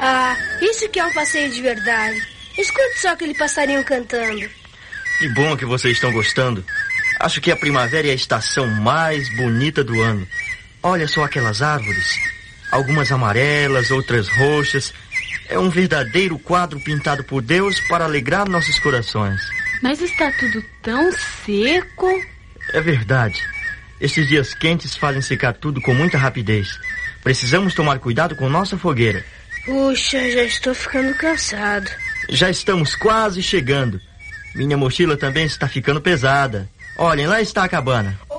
Ah, isso que é um passeio de verdade. Escute só aquele passarinho cantando. Que bom que vocês estão gostando. Acho que a primavera é a estação mais bonita do ano. Olha só aquelas árvores. Algumas amarelas, outras roxas. É um verdadeiro quadro pintado por Deus para alegrar nossos corações. Mas está tudo tão seco. É verdade. Estes dias quentes fazem secar tudo com muita rapidez. Precisamos tomar cuidado com nossa fogueira. Puxa, já estou ficando cansado. Já estamos quase chegando. Minha mochila também está ficando pesada. Olhem, lá está a cabana.